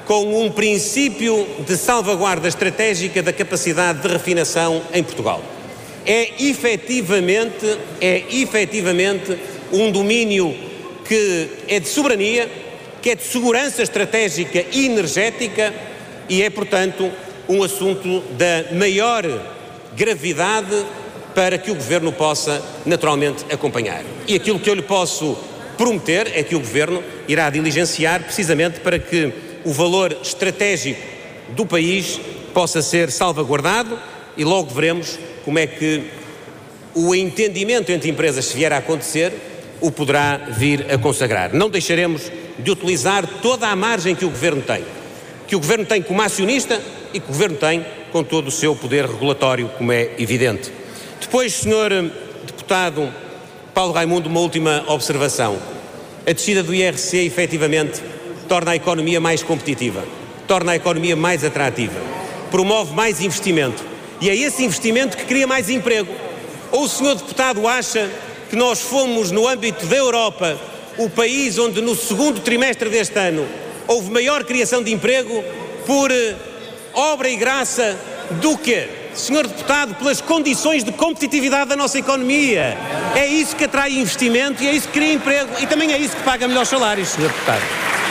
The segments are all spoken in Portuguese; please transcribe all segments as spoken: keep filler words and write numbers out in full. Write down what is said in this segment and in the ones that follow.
com um princípio de salvaguarda estratégica da capacidade de refinação em Portugal. É efetivamente, é efetivamente um domínio que é de soberania, que é de segurança estratégica e energética e é, portanto, um assunto da maior gravidade para que o Governo possa naturalmente acompanhar. E aquilo que eu lhe posso prometer é que o Governo irá diligenciar precisamente para que o valor estratégico do país possa ser salvaguardado e logo veremos como é que o entendimento entre empresas, se vier a acontecer, o poderá vir a consagrar. Não deixaremos de utilizar toda a margem que o Governo tem, que o Governo tem como acionista e que o Governo tem com todo o seu poder regulatório, como é evidente. Depois, senhor Deputado Paulo Raimundo, uma última observação. A descida do I R C, efetivamente, torna a economia mais competitiva, torna a economia mais atrativa, promove mais investimento e é esse investimento que cria mais emprego. Ou o senhor Deputado acha que nós fomos, no âmbito da Europa, o país onde no segundo trimestre deste ano houve maior criação de emprego por eh, obra e graça do quê? senhor Deputado, pelas condições de competitividade da nossa economia. É isso que atrai investimento e é isso que cria emprego e também é isso que paga melhores salários, senhor Deputado.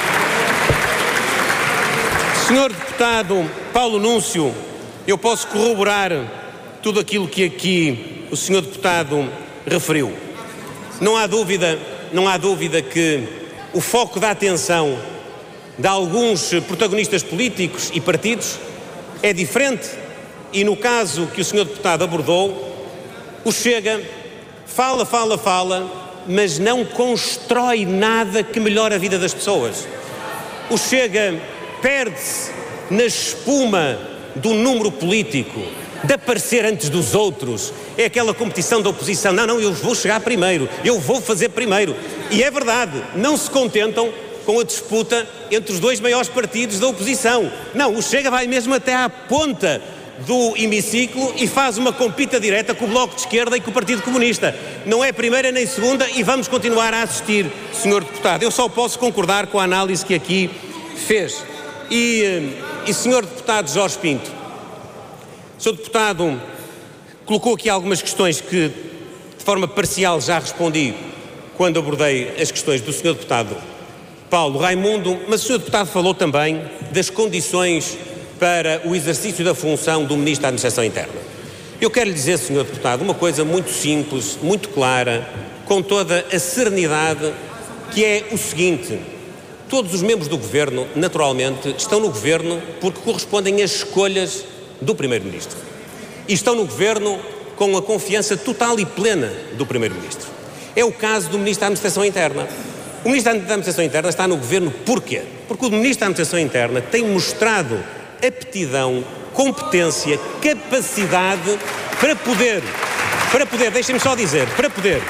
senhor Deputado Paulo Núncio, eu posso corroborar tudo aquilo que aqui o senhor Deputado referiu. Não há dúvida, não há dúvida que o foco da atenção de alguns protagonistas políticos e partidos é diferente e no caso que o senhor Deputado abordou, o Chega fala, fala, fala, mas não constrói nada que melhore a vida das pessoas. O Chega perde-se na espuma do número político, de aparecer antes dos outros, é aquela competição da oposição, não, não, eu vou chegar primeiro, eu vou fazer primeiro. E é verdade, não se contentam com a disputa entre os dois maiores partidos da oposição. Não, o Chega vai mesmo até à ponta do hemiciclo e faz uma compita direta com o Bloco de Esquerda e com o Partido Comunista. Não é primeira nem segunda e vamos continuar a assistir, senhor Deputado. Eu só posso concordar com a análise que aqui fez. E, e senhor Deputado Jorge Pinto, o senhor Deputado colocou aqui algumas questões que de forma parcial já respondi quando abordei as questões do senhor Deputado Paulo Raimundo, mas o senhor Deputado falou também das condições para o exercício da função do Ministro da Administração Interna. Eu quero lhe dizer, senhor Deputado, uma coisa muito simples, muito clara, com toda a serenidade, que é o seguinte: todos os membros do Governo, naturalmente, estão no Governo porque correspondem às escolhas do Primeiro-Ministro. E estão no Governo com a confiança total e plena do Primeiro-Ministro. É o caso do Ministro da Administração Interna. O Ministro da Administração Interna está no Governo porquê? Porque o Ministro da Administração Interna tem mostrado aptidão, competência, capacidade para poder, para poder, deixem-me só dizer, para poder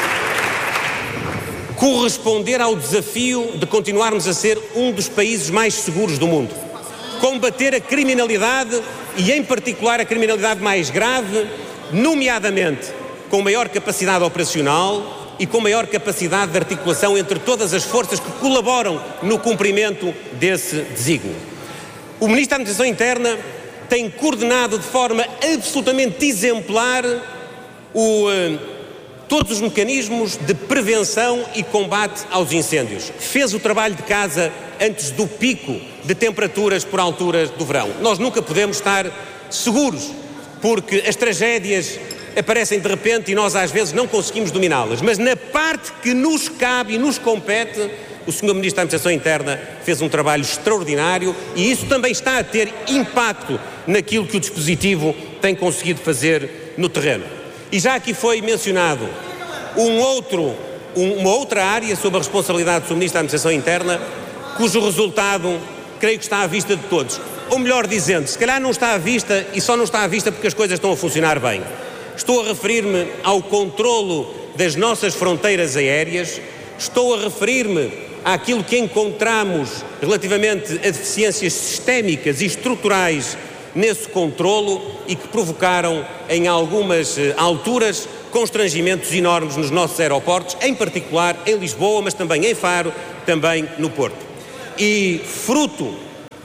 corresponder ao desafio de continuarmos a ser um dos países mais seguros do mundo. Combater a criminalidade e, em particular, a criminalidade mais grave, nomeadamente com maior capacidade operacional e com maior capacidade de articulação entre todas as forças que colaboram no cumprimento desse desígnio. O Ministro da Administração Interna tem coordenado de forma absolutamente exemplar o, uh, todos os mecanismos de prevenção e combate aos incêndios. Fez o trabalho de casa antes do pico de temperaturas por alturas do verão. Nós nunca podemos estar seguros, porque as tragédias aparecem de repente e nós às vezes não conseguimos dominá-las. Mas na parte que nos cabe e nos compete, o senhor Ministro da Administração Interna fez um trabalho extraordinário e isso também está a ter impacto naquilo que o dispositivo tem conseguido fazer no terreno. E já aqui foi mencionado um outro, um, uma outra área sob a responsabilidade do senhor Ministro da Administração Interna, cujo resultado creio que está à vista de todos. Ou melhor dizendo, se calhar não está à vista e só não está à vista porque as coisas estão a funcionar bem. Estou a referir-me ao controlo das nossas fronteiras aéreas, estou a referir-me àquilo que encontramos relativamente a deficiências sistémicas e estruturais nesse controlo e que provocaram em algumas eh, alturas constrangimentos enormes nos nossos aeroportos, em particular em Lisboa, mas também em Faro, também no Porto. E fruto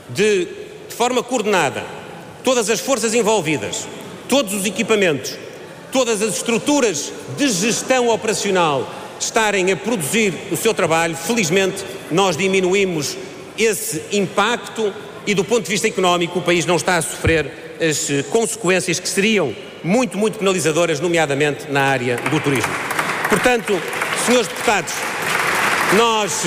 de, de forma coordenada, todas as forças envolvidas, todos os equipamentos, todas as estruturas de gestão operacional estarem a produzir o seu trabalho, felizmente nós diminuímos esse impacto e, do ponto de vista económico, o país não está a sofrer as consequências que seriam muito, muito penalizadoras, nomeadamente na área do turismo. Portanto, senhores deputados, nós,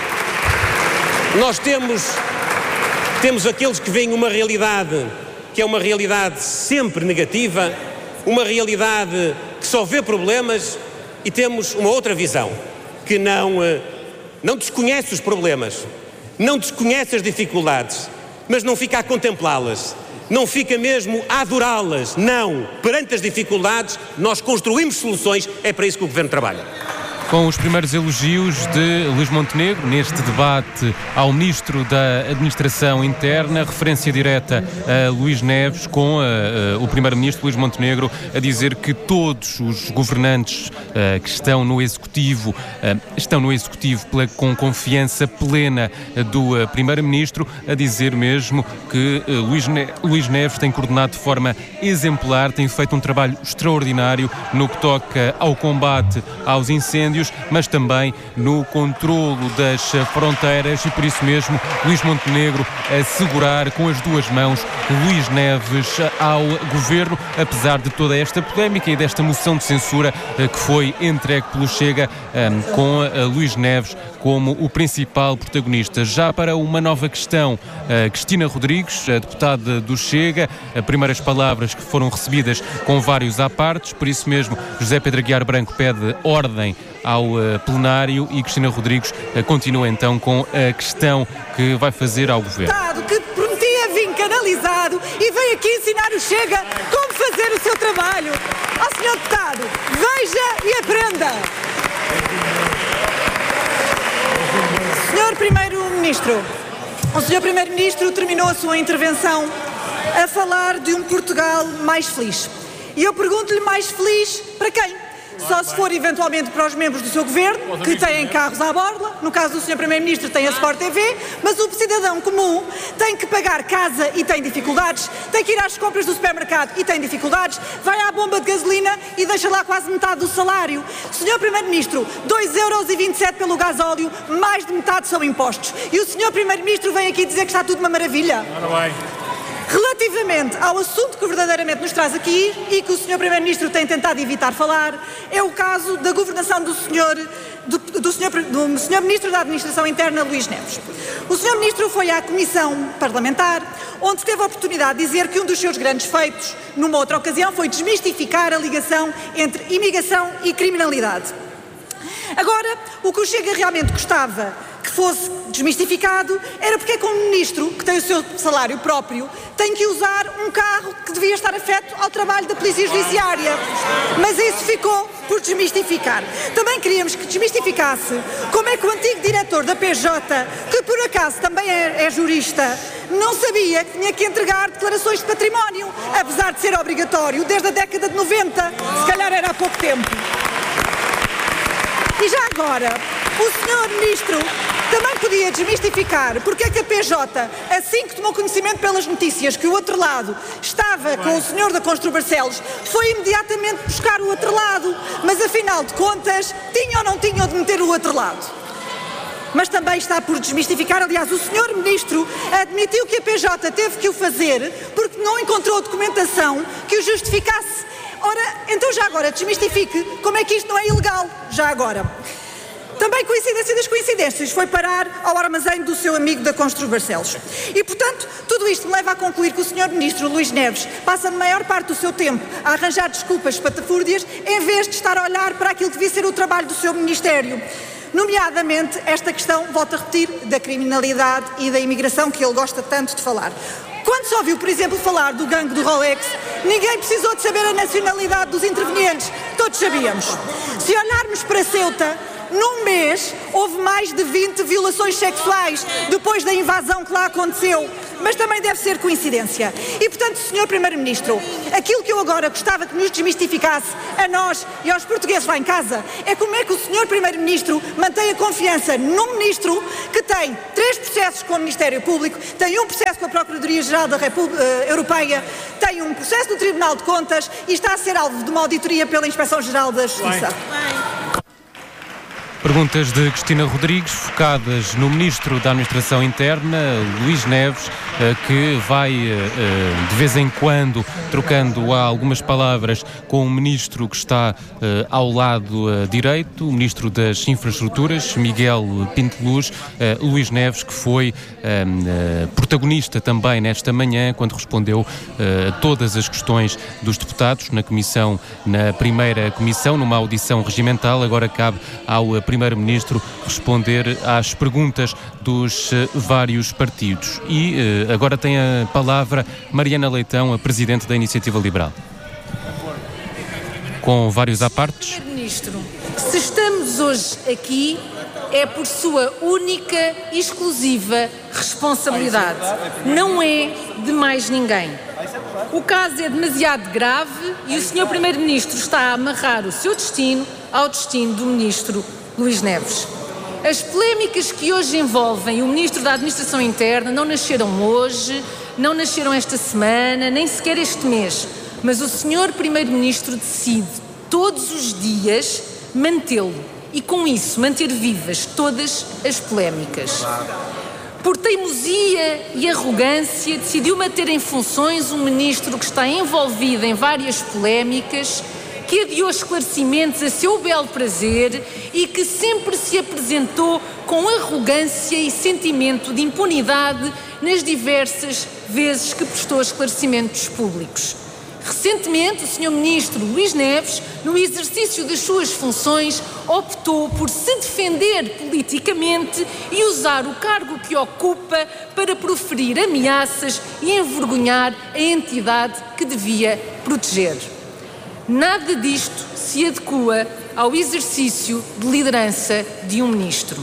nós temos, temos aqueles que veem uma realidade que é uma realidade sempre negativa, uma realidade que só vê problemas, e temos uma outra visão, que não, não desconhece os problemas, não desconhece as dificuldades, mas não fica a contemplá-las, não fica mesmo a adorá-las. Não, perante as dificuldades nós construímos soluções, é para isso que o Governo trabalha. Com os primeiros elogios de Luís Montenegro neste debate ao Ministro da Administração Interna, referência direta a Luís Neves, com a, a, o Primeiro-Ministro Luís Montenegro a dizer que todos os governantes a, que estão no Executivo a, estão no Executivo pela, com confiança plena do a, Primeiro-Ministro, a dizer mesmo que a, Luís, ne, Luís Neves tem coordenado de forma exemplar, tem feito um trabalho extraordinário no que toca ao combate aos incêndios, mas também no controlo das fronteiras, e por isso mesmo Luís Montenegro a segurar com as duas mãos Luís Neves ao Governo, apesar de toda esta polémica e desta moção de censura que foi entregue pelo Chega, com Luís Neves como o principal protagonista. Já para uma nova questão, Cristina Rodrigues, a deputada do Chega, primeiras palavras que foram recebidas com vários apartes, por isso mesmo José Pedro Aguiar Branco pede ordem ao uh, plenário, e Cristina Rodrigues uh, continua então com a questão que vai fazer ao Governo. Que prometia vir canalizado e veio aqui ensinar o Chega como fazer o seu trabalho. Ó senhor deputado, veja e aprenda. senhor Primeiro-Ministro, o senhor Primeiro-Ministro terminou a sua intervenção a falar de um Portugal mais feliz. E eu pergunto-lhe, mais feliz para quem? Só se for eventualmente para os membros do seu governo, que têm carros à borla. No caso do senhor Primeiro-Ministro tem a Sport T V, mas o cidadão comum tem que pagar casa e tem dificuldades, tem que ir às compras do supermercado e tem dificuldades, vai à bomba de gasolina e deixa lá quase metade do salário. senhor Primeiro-Ministro, dois euros e vinte e sete pelo gasóleo, mais de metade são impostos. E o senhor Primeiro-Ministro vem aqui dizer que está tudo uma maravilha. Relativamente ao assunto que verdadeiramente nos traz aqui e que o senhor Primeiro-Ministro tem tentado evitar falar, é o caso da governação do senhor, do, do, senhor, do senhor Ministro da Administração Interna, Luís Neves. O senhor Ministro foi à Comissão Parlamentar, onde teve a oportunidade de dizer que um dos seus grandes feitos, numa outra ocasião, foi desmistificar a ligação entre imigração e criminalidade. Agora, o que o Chega realmente gostava que fosse desmistificado era porque é que um ministro que tem o seu salário próprio tem que usar um carro que devia estar afeto ao trabalho da Polícia Judiciária. Mas isso ficou por desmistificar. Também queríamos que desmistificasse como é que o antigo diretor da P J, que por acaso também é, é jurista, não sabia que tinha que entregar declarações de património, apesar de ser obrigatório desde a década de noventa, se calhar era há pouco tempo. E já agora, o senhor Ministro também podia desmistificar porque é que a P J, assim que tomou conhecimento pelas notícias que o outro lado estava com o senhor da Constru Barcelos, foi imediatamente buscar o outro lado, mas afinal de contas, tinha ou não tinha de meter o outro lado. Mas também está por desmistificar, aliás, o senhor Ministro admitiu que a P J teve que o fazer porque não encontrou documentação que o justificasse. Ora, então já agora desmistifique como é que isto não é ilegal, já agora. Também coincidência das coincidências, foi parar ao armazém do seu amigo da Constru Barcelos. E, portanto, tudo isto me leva a concluir que o senhor Ministro Luís Neves passa a maior parte do seu tempo a arranjar desculpas patafúrdias em vez de estar a olhar para aquilo que devia ser o trabalho do seu Ministério. Nomeadamente, esta questão, volto a repetir, da criminalidade e da imigração que ele gosta tanto de falar. Quando se ouviu, por exemplo, falar do gangue do Rolex, ninguém precisou de saber a nacionalidade dos intervenientes, todos sabíamos. Se olharmos para Ceuta, num mês houve mais de vinte violações sexuais depois da invasão que lá aconteceu. mas também deve ser coincidência. E, portanto, senhor Primeiro-Ministro, aquilo que eu agora gostava que nos desmistificasse a nós e aos portugueses lá em casa é como é que o senhor Primeiro-Ministro mantém a confiança num ministro que tem três processos com o Ministério Público, tem um processo com a Procuradoria-Geral da República Europeia, tem um processo no Tribunal de Contas e está a ser alvo de uma auditoria pela Inspeção-Geral da Justiça. Perguntas de Cristina Rodrigues, focadas no Ministro da Administração Interna, Luís Neves, que vai, de vez em quando, trocando algumas palavras com o Ministro que está ao lado direito, o Ministro das Infraestruturas, Miguel Pinto Luz, Luís Neves, que foi protagonista também nesta manhã, quando respondeu a todas as questões dos deputados na comissão, na primeira comissão, numa audição regimental. Agora cabe ao Primeiro-Ministro responder às perguntas dos uh, vários partidos. E uh, agora tem a palavra Mariana Leitão, a Presidente da Iniciativa Liberal. Com vários apartes. Primeiro-Ministro, se estamos hoje aqui é por sua única e exclusiva responsabilidade. Não é de mais ninguém. O caso é demasiado grave e o senhor Primeiro-Ministro está a amarrar o seu destino ao destino do Ministro Luís Neves. As polémicas que hoje envolvem o Ministro da Administração Interna não nasceram hoje, não nasceram esta semana, nem sequer este mês, mas o senhor Primeiro-Ministro decide todos os dias mantê-lo e, com isso, manter vivas todas as polémicas. Por teimosia e arrogância, decidiu manter em funções um Ministro que está envolvido em várias polémicas, que adiou esclarecimentos a seu belo prazer e que sempre se apresentou com arrogância e sentimento de impunidade nas diversas vezes que prestou esclarecimentos públicos. Recentemente, o senhor Ministro Luís Neves, no exercício das suas funções, optou por se defender politicamente e usar o cargo que ocupa para proferir ameaças e envergonhar a entidade que devia proteger. Nada disto se adequa ao exercício de liderança de um ministro.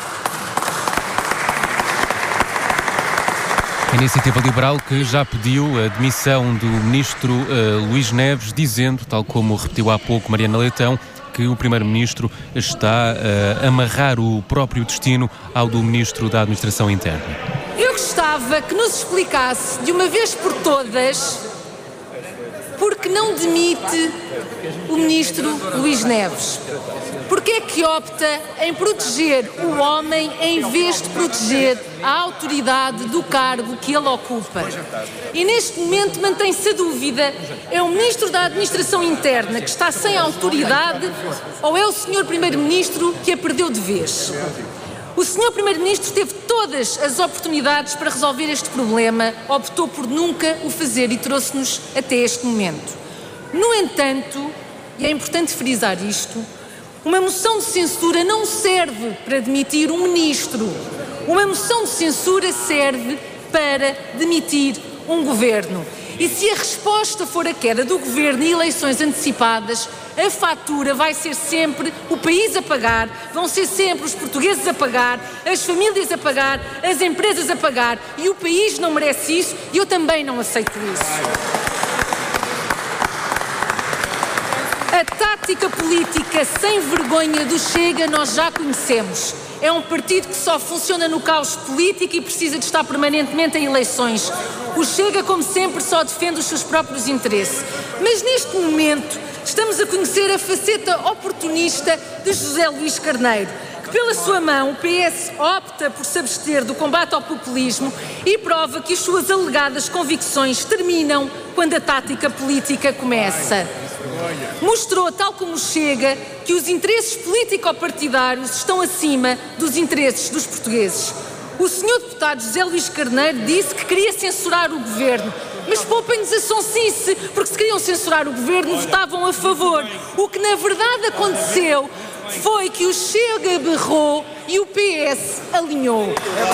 A Iniciativa Liberal, que já pediu a demissão do Ministro uh, Luís Neves, dizendo, tal como repetiu há pouco Mariana Leitão, que o Primeiro-Ministro está uh, a amarrar o próprio destino ao do Ministro da Administração Interna. Eu gostava que nos explicasse, de uma vez por todas, porque não demite o Ministro Luís Neves. Porque é que opta em proteger o homem em vez de proteger a autoridade do cargo que ele ocupa? E neste momento mantém-se a dúvida, é o Ministro da Administração Interna que está sem autoridade ou é o senhor Primeiro-Ministro que a perdeu de vez? O senhor Primeiro-Ministro teve todas as oportunidades para resolver este problema, optou por nunca o fazer e trouxe-nos até este momento. No entanto, e é importante frisar isto, uma moção de censura não serve para demitir um ministro. Uma moção de censura serve para demitir um governo. E se a resposta for a queda do governo e eleições antecipadas, a fatura vai ser sempre o país a pagar, vão ser sempre os portugueses a pagar, as famílias a pagar, as empresas a pagar, e o país não merece isso e eu também não aceito isso. A tática política sem vergonha do Chega nós já conhecemos. É um partido que só funciona no caos político e precisa de estar permanentemente em eleições. O Chega, como sempre, só defende os seus próprios interesses. Mas neste momento estamos a conhecer a faceta oportunista de José Luís Carneiro, que pela sua mão o P S opta por se abster do combate ao populismo e prova que as suas alegadas convicções terminam quando a tática política começa. Mostrou, tal como Chega, que os interesses político-partidários estão acima dos interesses dos portugueses. O senhor deputado José Luís Carneiro disse que queria censurar o governo, mas poupem-nos a sonsice, porque se queriam censurar o governo, votavam a favor. O que na verdade aconteceu foi que o Chega berrou e o P S alinhou.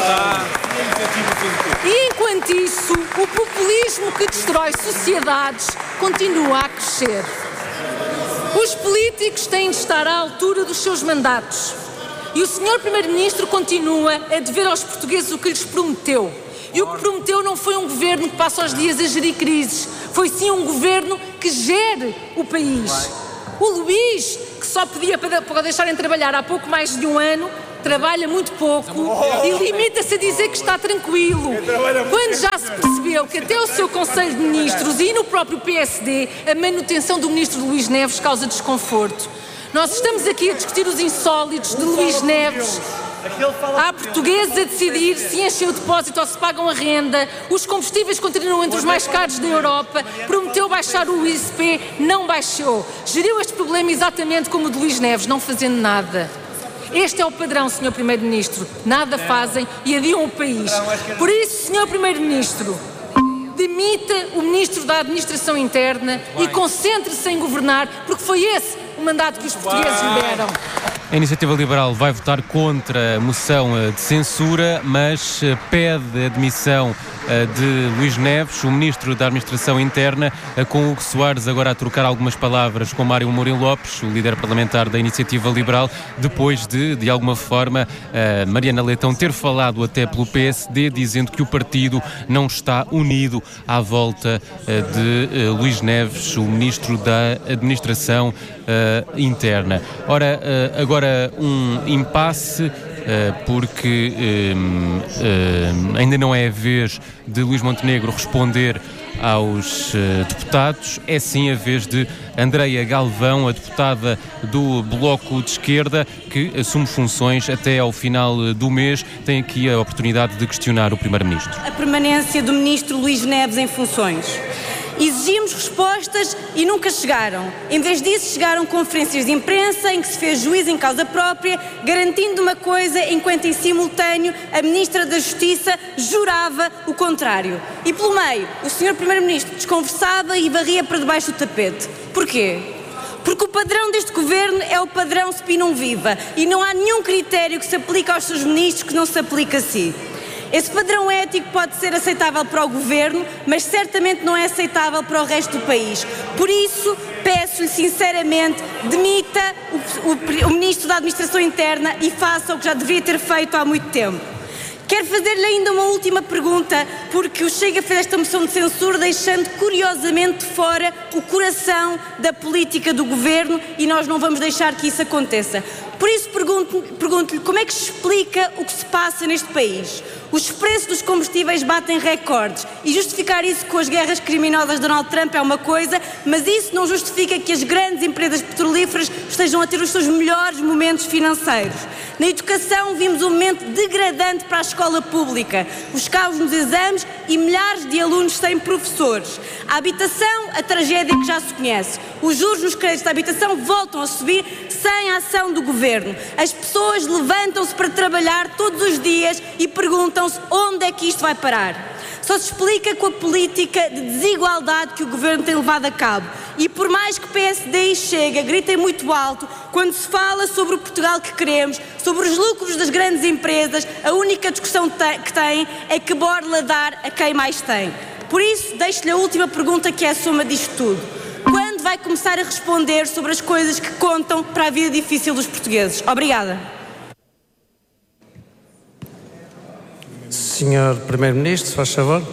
E enquanto isso, o populismo que destrói sociedades continua a crescer. Os políticos têm de estar à altura dos seus mandatos. E o senhor Primeiro-Ministro continua a dever aos portugueses o que lhes prometeu. E o que prometeu não foi um governo que passa os dias a gerir crises, foi sim um governo que gere o país. O Luís, que só pedia para deixarem trabalhar há pouco mais de um ano, trabalha muito pouco e limita-se a dizer que está tranquilo, quando já se percebeu que até o seu Conselho de Ministros e no próprio P S D a manutenção do ministro Luís Neves causa desconforto. Nós estamos aqui a discutir os insólitos de Luís Neves. Há portugueses a decidir se enchem o depósito ou se pagam a renda, os combustíveis continuam entre os mais caros da Europa, prometeu baixar o I C P, não baixou. Geriu este problema exatamente como o de Luís Neves, não fazendo nada. Este é o padrão, senhor Primeiro-Ministro. Nada fazem e adiam o país. Por isso, senhor Primeiro-Ministro, demita o Ministro da Administração Interna e concentre-se em governar, porque foi esse o mandato que os portugueses lhe deram. A Iniciativa Liberal vai votar contra a moção de censura, mas pede a demissão de Luís Neves, o Ministro da Administração Interna, com Hugo Soares agora a trocar algumas palavras com Mário Amorim Lopes, o líder parlamentar da Iniciativa Liberal, depois de, de alguma forma, Mariana Leitão ter falado até pelo P S D, dizendo que o partido não está unido à volta de Luís Neves, o Ministro da Administração Interna. Ora, agora um impasse, porque ainda não é a vez de Luís Montenegro responder aos deputados, é sim a vez de Andreia Galvão, a deputada do Bloco de Esquerda, que assume funções até ao final do mês. Tem aqui a oportunidade de questionar o Primeiro-Ministro. A permanência do Ministro Luís Neves em funções. Exigimos respostas e nunca chegaram. Em vez disso, chegaram conferências de imprensa em que se fez juízo em causa própria, garantindo uma coisa, enquanto em simultâneo a Ministra da Justiça jurava o contrário. E pelo meio, o senhor Primeiro-Ministro desconversava e varria para debaixo do tapete. Porquê? Porque o padrão deste governo é o padrão Spinum Viva e não há nenhum critério que se aplique aos seus ministros que não se aplique a si. Esse padrão ético pode ser aceitável para o governo, mas certamente não é aceitável para o resto do país. Por isso, peço-lhe sinceramente, demita o, o, o Ministro da Administração Interna e faça o que já deveria ter feito há muito tempo. Quero fazer-lhe ainda uma última pergunta, porque o Chega fez esta moção de censura deixando curiosamente de fora o coração da política do governo e nós não vamos deixar que isso aconteça. Por isso pergunto-lhe pergunto como é que se explica o que se passa neste país. Os preços dos combustíveis batem recordes e justificar isso com as guerras criminosas de Donald Trump é uma coisa, mas isso não justifica que as grandes empresas petrolíferas estejam a ter os seus melhores momentos financeiros. Na educação vimos um momento degradante para a escola pública, os caos nos exames e milhares de alunos sem professores. A habitação, a tragédia que já se conhece. Os juros nos créditos da habitação voltam a subir sem a ação do governo. As pessoas levantam-se para trabalhar todos os dias e perguntam-se onde é que isto vai parar. Só se explica com a política de desigualdade que o governo tem levado a cabo. E por mais que P S D e Chega gritem muito alto, quando se fala sobre o Portugal que queremos, sobre os lucros das grandes empresas, a única discussão que têm é que borla dar a quem mais tem. Por isso, deixo-lhe a última pergunta, que é a soma disto tudo. Quando vai começar a responder sobre as coisas que contam para a vida difícil dos portugueses? Obrigada. senhor Primeiro-Ministro, se faz favor.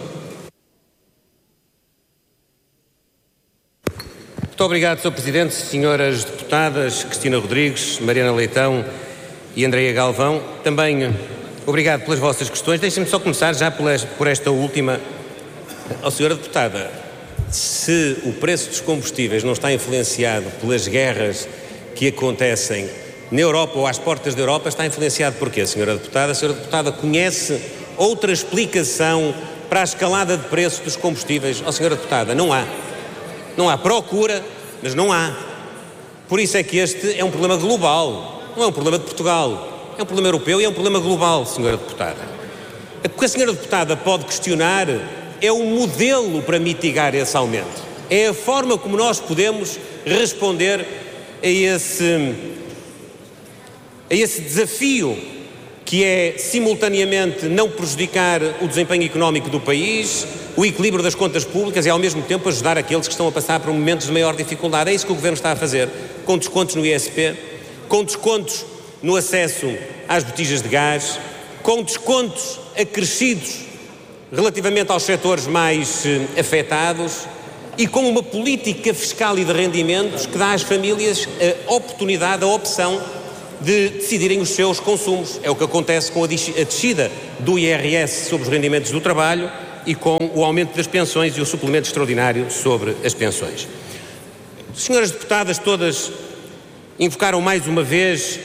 Muito obrigado, senhor Presidente, senhoras deputadas Cristina Rodrigues, Mariana Leitão e Andreia Galvão. Também obrigado pelas vossas questões. Deixem-me só começar já por esta última. Ó, senhora deputada, se o preço dos combustíveis não está influenciado pelas guerras que acontecem na Europa ou às portas da Europa, está influenciado por quê, senhora deputada? A senhora deputada conhece outra explicação para a escalada de preços dos combustíveis? Ó, senhora deputada, não há. Não há procura, mas não há. Por isso é que este é um problema global, não é um problema de Portugal, é um problema europeu e é um problema global, senhora deputada. O que a senhora deputada pode questionar é o modelo para mitigar esse aumento. É a forma como nós podemos responder a esse, a esse desafio que é simultaneamente não prejudicar o desempenho económico do país, o equilíbrio das contas públicas e ao mesmo tempo ajudar aqueles que estão a passar por momentos de maior dificuldade. É isso que o Governo está a fazer, com descontos no I S P, com descontos no acesso às botijas de gás, com descontos acrescidos relativamente aos setores mais eh, afetados e com uma política fiscal e de rendimentos que dá às famílias a oportunidade, a opção de decidirem os seus consumos. É o que acontece com a descida do I R S sobre os rendimentos do trabalho e com o aumento das pensões e o suplemento extraordinário sobre as pensões. Senhoras deputadas, todas invocaram mais uma vez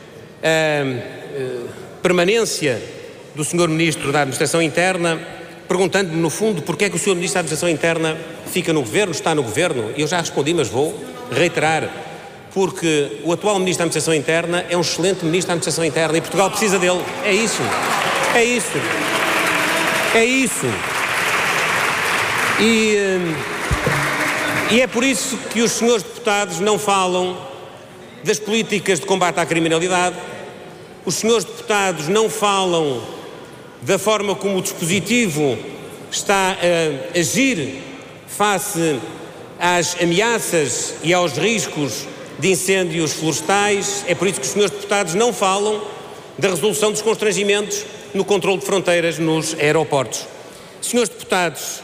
a permanência do senhor Ministro da Administração Interna, perguntando-me, no fundo, porque é que o senhor Ministro da Administração Interna fica no Governo, está no Governo. Eu já respondi, mas vou reiterar, porque o atual Ministro da Administração Interna é um excelente Ministro da Administração Interna e Portugal precisa dele. É isso. É isso. É isso. E, e é por isso que os senhores deputados não falam das políticas de combate à criminalidade, os senhores deputados não falam da forma como o dispositivo está a agir face às ameaças e aos riscos de incêndios florestais. É por isso que os senhores deputados não falam da resolução dos constrangimentos no controle de fronteiras nos aeroportos. Senhores deputados,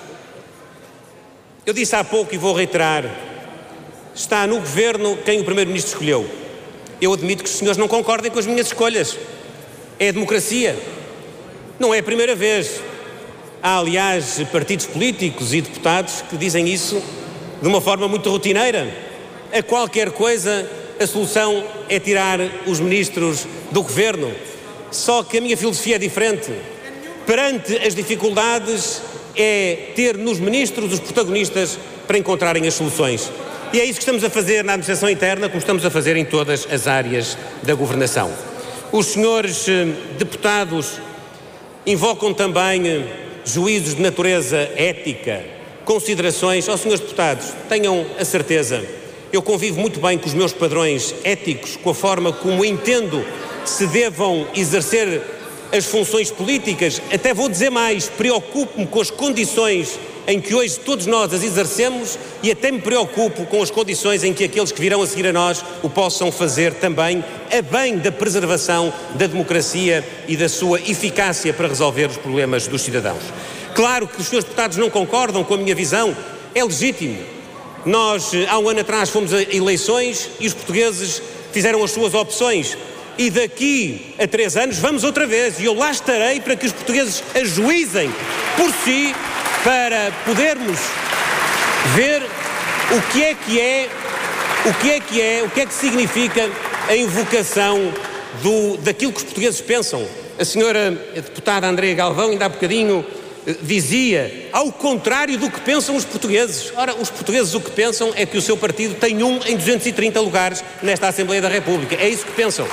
eu disse há pouco e vou reiterar, está no Governo quem o Primeiro-Ministro escolheu. Eu admito que os senhores não concordem com as minhas escolhas. É a democracia. Não é a primeira vez. Há, aliás, partidos políticos e deputados que dizem isso de uma forma muito rotineira. A qualquer coisa, a solução é tirar os ministros do Governo. Só que a minha filosofia é diferente. Perante as dificuldades, é ter nos ministros os protagonistas para encontrarem as soluções. E é isso que estamos a fazer na Administração Interna, como estamos a fazer em todas as áreas da governação. Os senhores deputados invocam também juízos de natureza ética, considerações. Aos senhores deputados, tenham a certeza, eu convivo muito bem com os meus padrões éticos, com a forma como entendo se devam exercer as funções políticas. Até vou dizer mais, preocupo-me com as condições em que hoje todos nós as exercemos e até me preocupo com as condições em que aqueles que virão a seguir a nós o possam fazer também, a bem da preservação da democracia e da sua eficácia para resolver os problemas dos cidadãos. Claro que os senhores deputados não concordam com a minha visão, é legítimo. Nós, há um ano atrás, fomos a eleições e os portugueses fizeram as suas opções. E daqui a três anos vamos outra vez e eu lá estarei para que os portugueses ajuizem por si, para podermos ver o que é que é, o que é que é, o que é que significa a invocação do, daquilo que os portugueses pensam. A senhora deputada Andréa Galvão ainda há bocadinho dizia, ao contrário do que pensam os portugueses. Ora, os portugueses o que pensam é que o seu partido tem um em duzentos e trinta lugares nesta Assembleia da República. É isso que pensam.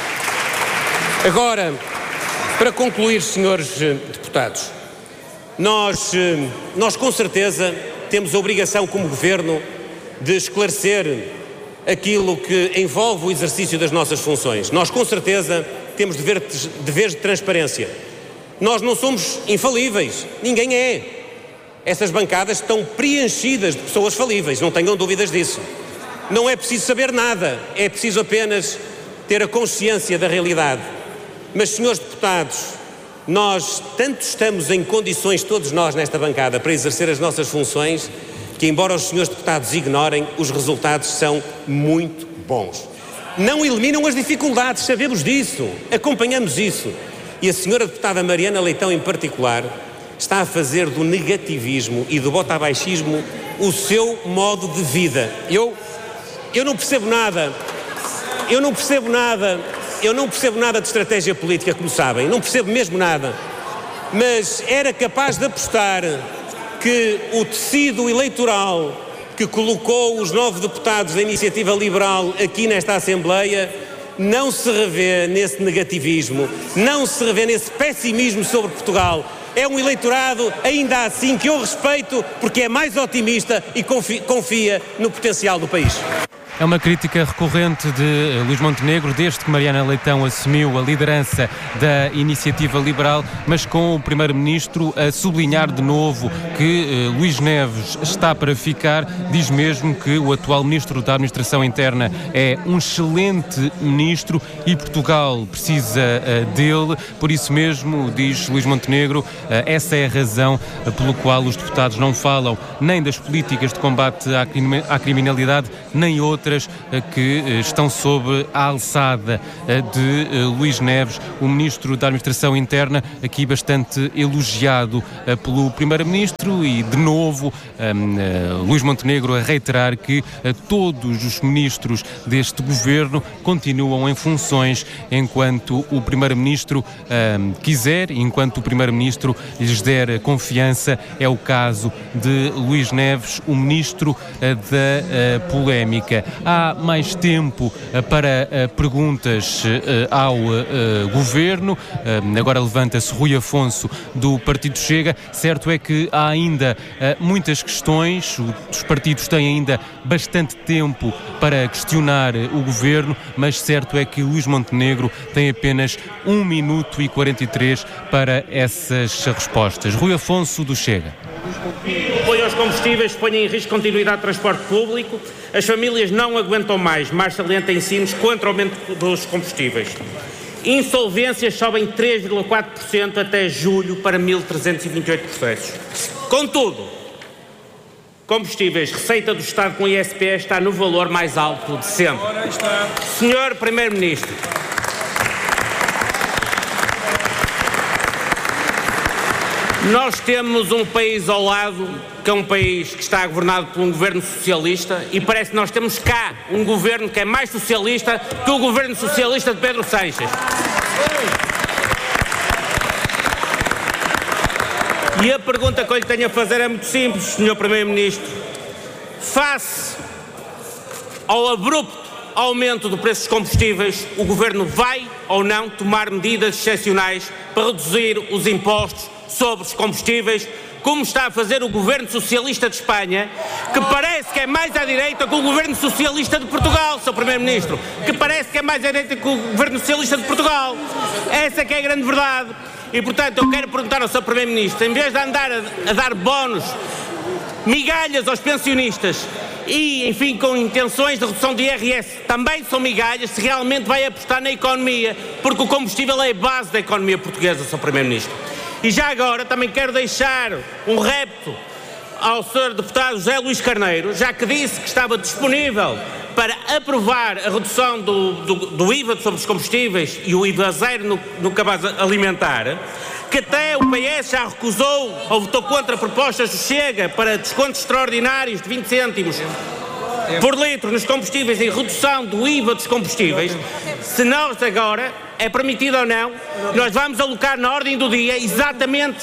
Agora, para concluir, senhores deputados, nós, nós com certeza temos a obrigação como Governo de esclarecer aquilo que envolve o exercício das nossas funções. Nós com certeza temos deveres, deveres de transparência. Nós não somos infalíveis, ninguém é. Essas bancadas estão preenchidas de pessoas falíveis, não tenham dúvidas disso. Não é preciso saber nada, é preciso apenas ter a consciência da realidade. Mas, senhores deputados, nós tanto estamos em condições, todos nós nesta bancada, para exercer as nossas funções, que embora os senhores deputados ignorem, os resultados são muito bons. Não eliminam as dificuldades, sabemos disso, acompanhamos isso. E a senhora deputada Mariana Leitão, em particular, está a fazer do negativismo e do botabaixismo o seu modo de vida. Eu, eu não percebo nada, eu não percebo nada, eu não percebo nada de estratégia política, como sabem, não percebo mesmo nada. Mas era capaz de apostar que o tecido eleitoral que colocou os nove deputados da Iniciativa Liberal aqui nesta Assembleia não se revê nesse negativismo, não se revê nesse pessimismo sobre Portugal. É um eleitorado, ainda assim, que eu respeito porque é mais otimista e confia, confia no potencial do país. É uma crítica recorrente de Luís Montenegro desde que Mariana Leitão assumiu a liderança da Iniciativa Liberal, mas com o Primeiro-Ministro a sublinhar de novo que uh, Luís Neves está para ficar. Diz mesmo que o atual Ministro da Administração Interna é um excelente Ministro e Portugal precisa uh, dele. Por isso mesmo, diz Luís Montenegro, uh, essa é a razão uh, pelo qual os deputados não falam nem das políticas de combate à, crime, à criminalidade, nem outras que estão sob a alçada de Luís Neves, o Ministro da Administração Interna, aqui bastante elogiado pelo Primeiro-Ministro e, de novo, Luís Montenegro a reiterar que todos os ministros deste governo continuam em funções enquanto o Primeiro-Ministro quiser, enquanto o Primeiro-Ministro lhes der confiança. É o caso de Luís Neves, o Ministro da Polémica. Há mais tempo para perguntas ao Governo. Agora levanta-se Rui Afonso do Partido Chega. Certo é que há ainda muitas questões. Os partidos têm ainda bastante tempo para questionar o Governo, mas certo é que Luís Montenegro tem apenas um minuto e quarenta e três para essas respostas. Rui Afonso do Chega. O apoio aos combustíveis põe em risco a continuidade de transporte público. As famílias não aguentam mais marcha lenta em Sines contra o aumento dos combustíveis. Insolvências sobem três vírgula quatro por cento até julho para mil trezentos e vinte e oito processos. Contudo, combustíveis, receita do Estado com I S P está no valor mais alto de sempre. senhor Primeiro-Ministro, nós temos um país ao lado, que é um país que está governado por um governo socialista, e parece que nós temos cá um governo que é mais socialista que o governo socialista de Pedro Sanches. E a pergunta que eu lhe tenho a fazer é muito simples, senhor Primeiro-Ministro. Face ao abrupto aumento do preço dos combustíveis, o Governo vai ou não tomar medidas excepcionais para reduzir os impostos sobre os combustíveis, como está a fazer o Governo Socialista de Espanha, que parece que é mais à direita que o Governo Socialista de Portugal, senhor Primeiro-Ministro, que parece que é mais à direita que o Governo Socialista de Portugal. Essa que é a grande verdade. E, portanto, eu quero perguntar ao senhor Primeiro-Ministro, em vez de andar a, a dar bónus, migalhas aos pensionistas e, enfim, com intenções de redução de I R S, também são migalhas, se realmente vai apostar na economia, porque o combustível é a base da economia portuguesa, senhor Primeiro-Ministro. E já agora também quero deixar um repto ao senhor deputado José Luís Carneiro, já que disse que estava disponível para aprovar a redução do, do, do I V A sobre os combustíveis e o I V A zero no, no cabaz alimentar, que até o P S já recusou ou votou contra propostas do Chega para descontos extraordinários de vinte cêntimos por litro nos combustíveis e redução do I V A dos combustíveis. Se nós agora, é permitido ou não, nós vamos alocar na ordem do dia exatamente...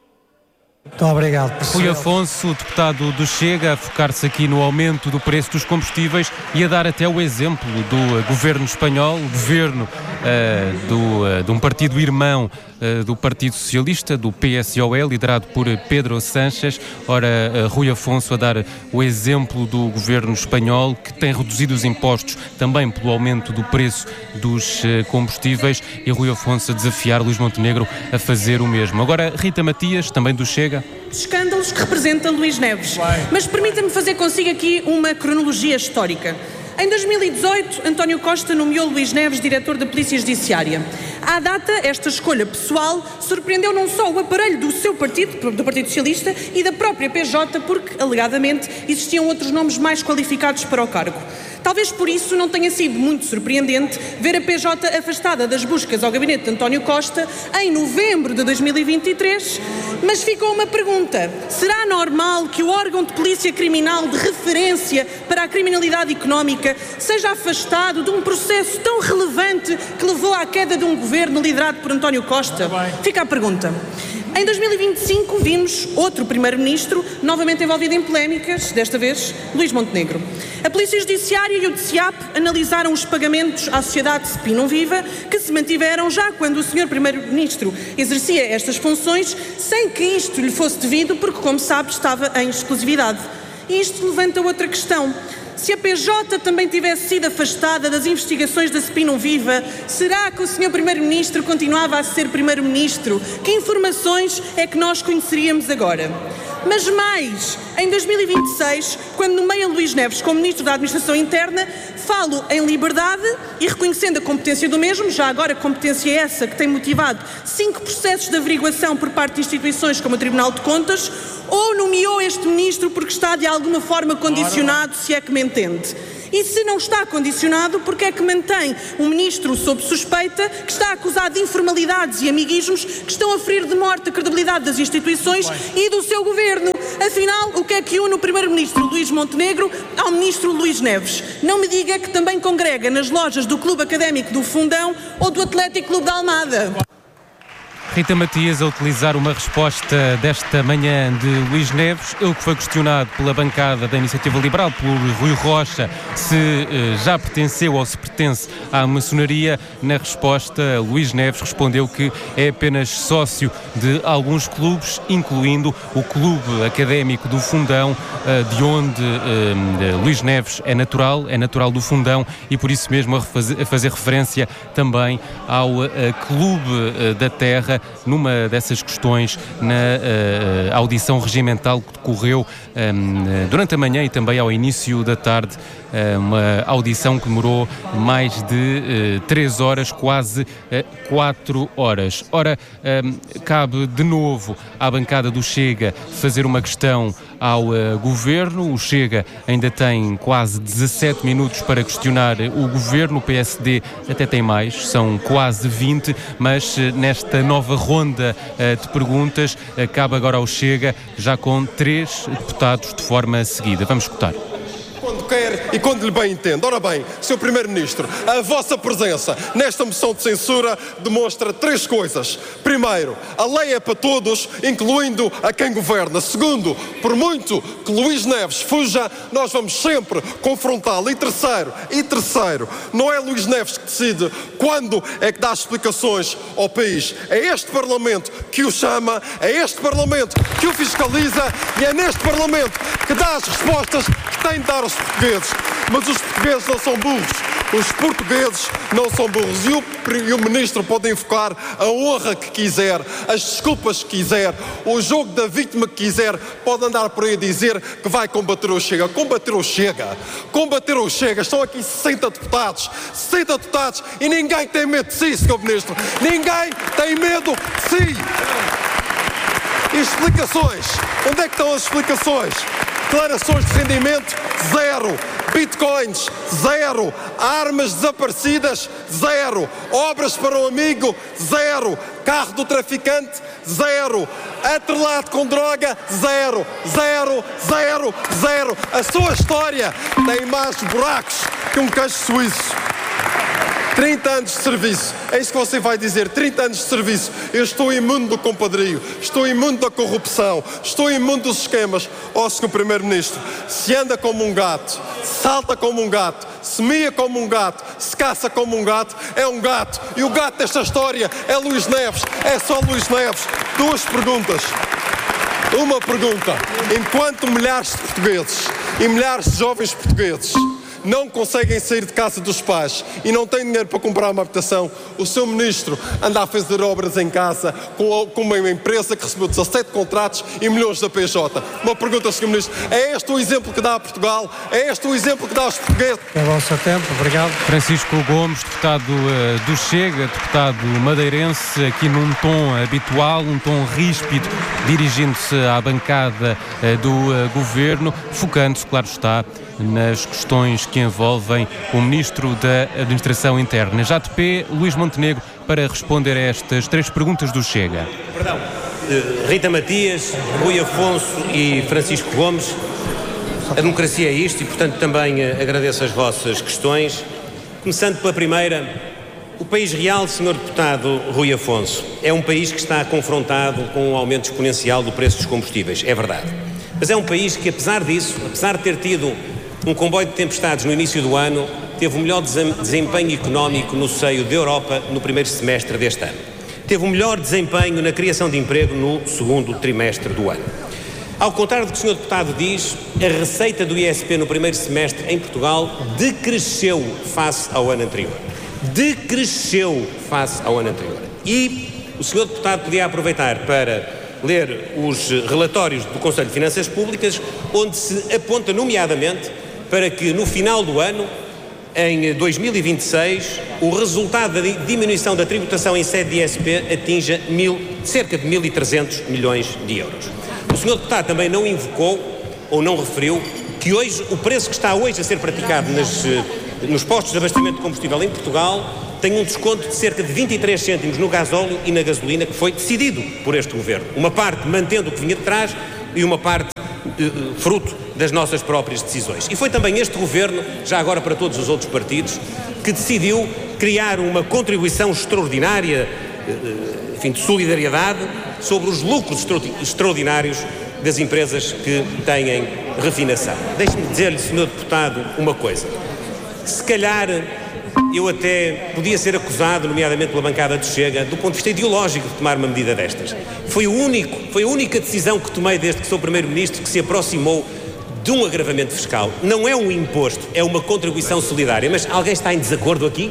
Muito obrigado, professor. Rui Afonso, deputado do Chega, a focar-se aqui no aumento do preço dos combustíveis e a dar até o exemplo do uh, governo espanhol, governo uh, do, uh, de um partido irmão uh, do Partido Socialista, do P S O E, liderado por Pedro Sánchez. Ora, uh, Rui Afonso a dar o exemplo do governo espanhol, que tem reduzido os impostos também pelo aumento do preço dos uh, combustíveis, e Rui Afonso a desafiar Luís Montenegro a fazer o mesmo. Agora, Rita Matias, também do Chega. Escândalos que representa Luís Neves. Mas permita-me fazer consigo aqui uma cronologia histórica. Em dois mil e dezoito, António Costa nomeou Luís Neves diretor da Polícia Judiciária. À data, esta escolha pessoal surpreendeu não só o aparelho do seu partido, do Partido Socialista, e da própria P J, porque, alegadamente, existiam outros nomes mais qualificados para o cargo. Talvez por isso não tenha sido muito surpreendente ver a P J afastada das buscas ao gabinete de António Costa em novembro de dois mil e vinte e três, mas ficou uma pergunta: será normal que o órgão de polícia criminal de referência para a criminalidade económica seja afastado de um processo tão relevante que levou à queda de um governo liderado por António Costa? Fica a pergunta. Em dois mil e vinte e cinco vimos outro primeiro-ministro novamente envolvido em polémicas, desta vez Luís Montenegro. A Polícia Judiciária e o D C I A P analisaram os pagamentos à sociedade Spinum Viva, que se mantiveram já quando o senhor primeiro-ministro exercia estas funções, sem que isto lhe fosse devido, porque, como sabe, estava em exclusividade. E isto levanta outra questão. se a P J também tivesse sido afastada das investigações da Spinum Viva, será que o senhor Primeiro-Ministro continuava a ser Primeiro-Ministro? Que informações é que nós conheceríamos agora? Mas mais, em dois mil e vinte e seis, quando nomeia Luís Neves como Ministro da Administração Interna, falo em liberdade e reconhecendo a competência do mesmo, já agora competência essa que tem motivado cinco processos de averiguação por parte de instituições como o Tribunal de Contas, ou nomeou este Ministro porque está de alguma forma condicionado, se é que me entende? E se não está condicionado, porque é que mantém um Ministro sob suspeita que está acusado de informalidades e amiguismos que estão a ferir de morte a credibilidade das instituições e do seu Governo? Afinal, o que é que une o Primeiro-Ministro Luís Montenegro ao Ministro Luís Neves? Não me diga que também congrega nas lojas do Clube Académico do Fundão ou do Atlético Clube da Almada. Rita Matias a utilizar uma resposta desta manhã de Luís Neves, ele que foi questionado pela bancada da Iniciativa Liberal, por Rui Rocha, se eh, já pertenceu ou se pertence à maçonaria. Na resposta, Luís Neves respondeu que é apenas sócio de alguns clubes, incluindo o Clube Académico do Fundão, eh, de onde eh, Luís Neves é natural, é natural do Fundão, e por isso mesmo a, fazer, a fazer referência também ao eh, Clube eh, da Terra, numa dessas questões na uh, audição regimental que decorreu um, durante a manhã e também ao início da tarde, uh, uma audição que demorou mais de uh, três horas, quase uh, quatro horas. Ora, um, cabe de novo à bancada do Chega fazer uma questão ao uh, Governo. O Chega ainda tem quase dezassete minutos para questionar o Governo, o P S D até tem mais, são quase vinte, mas uh, nesta nova ronda uh, de perguntas, uh, cabe agora ao Chega, já com três deputados de forma seguida. Vamos escutar. Quando quer e quando lhe bem entende. Ora bem, senhor Primeiro-Ministro, a vossa presença nesta moção de censura demonstra três coisas. Primeiro, a lei é para todos, incluindo a quem governa. Segundo, por muito que Luís Neves fuja, nós vamos sempre confrontá-lo. E terceiro, e terceiro, não é Luís Neves que decide quando é que dá explicações ao país. É este Parlamento que o chama, é este Parlamento que o fiscaliza e é neste Parlamento que dá as respostas que tem de dar aos portugueses. Mas os portugueses não são burros. Os portugueses não são burros. E o, e o Ministro pode invocar a honra que quiser, as desculpas que quiser, o jogo da vítima que quiser, pode andar por aí a dizer que vai combater o Chega. Combater o Chega. Combater o Chega. Estão aqui sessenta deputados. sessenta deputados e ninguém tem medo de si, senhor Ministro. Ninguém tem medo de si. E explicações? Onde é que estão as explicações? Declarações de rendimento, zero. Bitcoins, zero. Armas desaparecidas, zero. Obras para o amigo, zero. Carro do traficante, zero. Atrelado com droga, zero. Zero, zero, zero. A sua história tem mais buracos que um queijo suíço. trinta anos de serviço, é isso que você vai dizer, trinta anos de serviço. Eu estou imune do compadrio, estou imune da corrupção, estou imune dos esquemas. Ó, senhor Primeiro-Ministro, se anda como um gato, salta como um gato, se mia como um gato, se caça como um gato, é um gato. E o gato desta história é Luís Neves, é só Luís Neves. Duas perguntas. Uma pergunta. Enquanto milhares de portugueses e milhares de jovens portugueses não conseguem sair de casa dos pais e não têm dinheiro para comprar uma habitação, o seu Ministro anda a fazer obras em casa com, com uma empresa que recebeu dezassete contratos e milhões da P J. Uma pergunta, senhor Ministro, é este o exemplo que dá a Portugal? É este o exemplo que dá aos portugueses? É bom o seu tempo, obrigado. Francisco Gomes, deputado uh, do Chega, deputado madeirense, aqui num tom habitual, um tom ríspido, dirigindo-se à bancada uh, do uh, Governo, focando-se, claro está, nas questões que envolvem o Ministro da Administração Interna. Já de pé, Luís Montenegro, para responder a estas três perguntas do Chega. Perdão. Uh, Rita Matias, Rui Afonso e Francisco Gomes, a democracia é isto e, portanto, também uh, agradeço as vossas questões. Começando pela primeira, o país real, senhor deputado Rui Afonso, é um país que está confrontado com um aumento exponencial do preço dos combustíveis, é verdade. Mas é um país que, apesar disso, apesar de ter tido um comboio de tempestades no início do ano, teve o melhor desempenho económico no seio da Europa no primeiro semestre deste ano. Teve o melhor desempenho na criação de emprego no segundo trimestre do ano. Ao contrário do que o senhor Deputado diz, a receita do I S P no primeiro semestre em Portugal decresceu face ao ano anterior. Decresceu face ao ano anterior. E o senhor Deputado podia aproveitar para ler os relatórios do Conselho de Finanças Públicas, onde se aponta nomeadamente para que no final do ano, em dois mil e vinte e seis, o resultado da diminuição da tributação em sede de I S P atinja mil, cerca de mil e trezentos milhões de euros. O senhor Deputado também não invocou ou não referiu que hoje o preço que está hoje a ser praticado nas, nos postos de abastecimento de combustível em Portugal tem um desconto de cerca de vinte e três cêntimos no gasóleo e na gasolina, que foi decidido por este Governo. Uma parte mantendo o que vinha de trás e uma parte eh, fruto das nossas próprias decisões. E foi também este Governo, já agora para todos os outros partidos, que decidiu criar uma contribuição extraordinária, eh, enfim, de solidariedade sobre os lucros extraordinários das empresas que têm refinação. Deixe-me dizer-lhe, senhor Deputado, uma coisa. Se calhar eu até podia ser acusado, nomeadamente pela bancada do Chega, do ponto de vista ideológico, de tomar uma medida destas. Foi o único, foi a única decisão que tomei desde que sou Primeiro-Ministro que se aproximou de um agravamento fiscal. Não é um imposto, é uma contribuição solidária. Mas alguém está em desacordo aqui?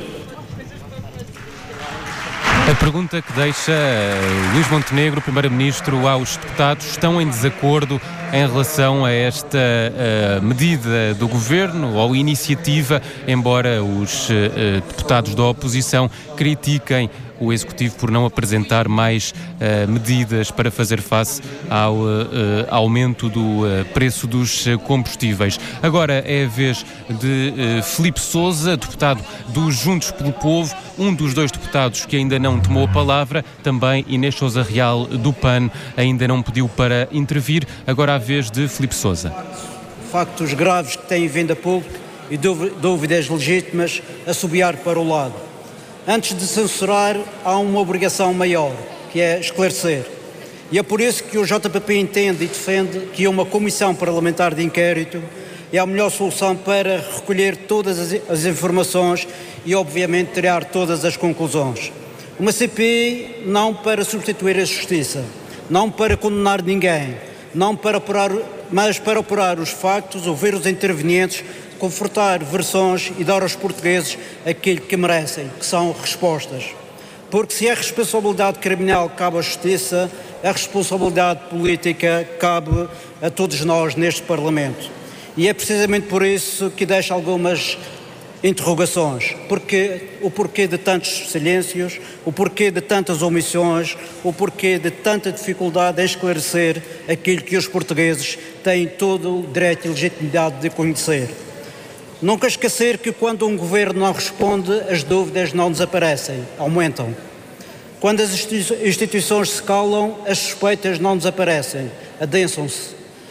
A pergunta que deixa Luís Montenegro, Primeiro-Ministro, aos deputados: estão em desacordo em relação a esta uh, medida do Governo ou iniciativa, embora os uh, deputados da oposição critiquem o Executivo por não apresentar mais uh, medidas para fazer face ao uh, aumento do uh, preço dos combustíveis. Agora é a vez de uh, Filipe Sousa, deputado do Juntos pelo Povo, um dos dois deputados que ainda não tomou a palavra. Também Inês Sousa Real, do P A N, ainda não pediu para intervir. Agora a vez de Filipe Sousa. Factos graves que têm vindo a público e dúvidas legítimas a subiar para o lado. Antes de censurar, há uma obrigação maior, que é esclarecer. E é por isso que o J P P entende e defende que uma comissão parlamentar de inquérito é a melhor solução para recolher todas as, as informações e, obviamente, tirar todas as conclusões. Uma C P I não para substituir a justiça, não para condenar ninguém, não para apurar, mas para apurar os factos, ouvir os intervenientes, confortar versões e dar aos portugueses aquilo que merecem, que são respostas. Porque se a responsabilidade criminal cabe à Justiça, a responsabilidade política cabe a todos nós neste Parlamento. E é precisamente por isso que deixo algumas interrogações. Porque, o porquê de tantos silêncios, o porquê de tantas omissões, o porquê de tanta dificuldade em esclarecer aquilo que os portugueses têm todo o direito e legitimidade de conhecer. Nunca esquecer que quando um governo não responde, as dúvidas não desaparecem, aumentam. Quando as instituições se calam, as suspeitas não desaparecem, adensam-se.